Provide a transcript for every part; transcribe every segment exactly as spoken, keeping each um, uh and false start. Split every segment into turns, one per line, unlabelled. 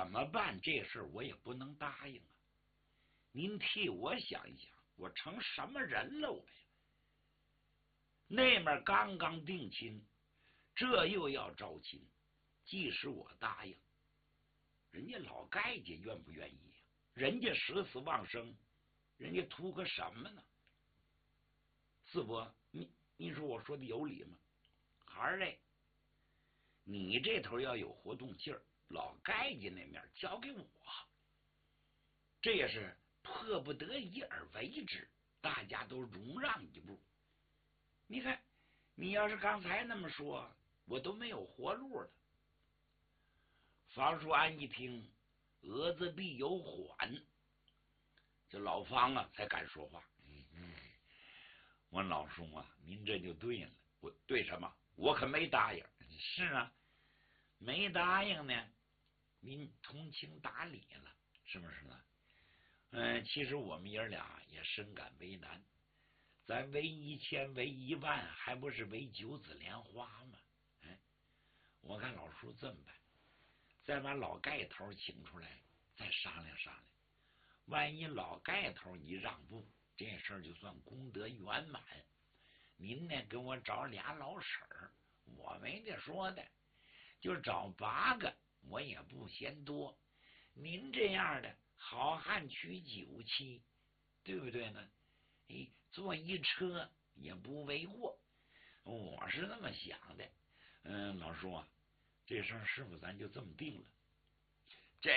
怎么办？这事我也不能答应啊。您替我想一想，我成什么人了我呀？那面刚刚定亲，这又要招亲，即使我答应，人家老盖家愿不愿意啊？人家十死忘生，人家图个什么呢？四伯，你你说我说的有理吗？孩儿嘞，你这头要有活动劲儿，老盖家那面交给我，这也是迫不得已而为之，大家都容让一步。你看，你要是刚才那么说，我都没有活路了。房叔安一听，蛾子必有缓，这老方啊才敢说话。嗯嗯，我老叔啊，您这就对了。我对什么？我可没答应。是啊，没答应呢，您通情达理了，是不是呢？嗯，其实我们爷俩也深感为难。咱为一千为一万，还不是为九子莲花吗？哎，我看老叔这么办，再把老盖头请出来，再商量商量。万一老盖头一让步，这事儿就算功德圆满。您呢，给我找俩老婶儿，我没得说的，就找八个，我也不嫌多。您这样的好汉娶九妻，对不对呢？哎，坐一车也不为过，我是那么想的。嗯，老叔啊，这事儿是不是咱就这么定了？这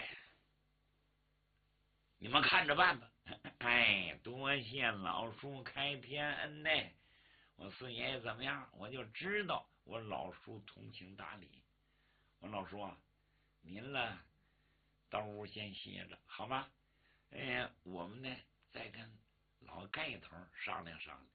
你们看着办吧。哎，多谢老叔开天恩呢！我四爷爷怎么样？我就知道我老叔通情达理。我老叔啊，您了到屋先歇着，好吗？哎，我们呢再跟老盖头商量商量。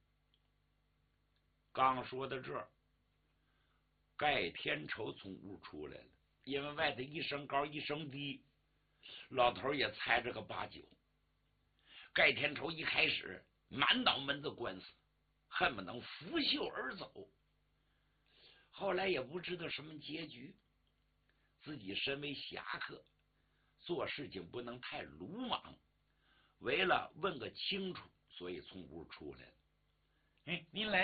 刚说到这儿，盖天仇从屋出来了，因为外头一声高一声低，老头也猜着个八九。盖天仇一开始满脑门子官司，恨不能拂袖而走，后来也不知道什么结局。自己身为侠客，做事情不能太鲁莽，为了问个清楚，所以从屋出来了。哎，您来